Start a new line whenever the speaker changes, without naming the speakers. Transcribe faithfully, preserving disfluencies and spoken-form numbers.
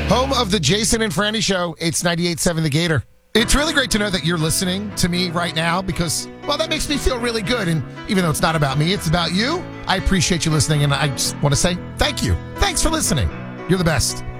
Home of the Jason and Franny Show. It's ninety-eight point seven The Gator. It's really great to know that you're listening to me right now because, well, that makes me feel really good. And even though it's not about me, it's about you. I appreciate you listening, and I just want to say thank you. Thanks for listening. You're the best.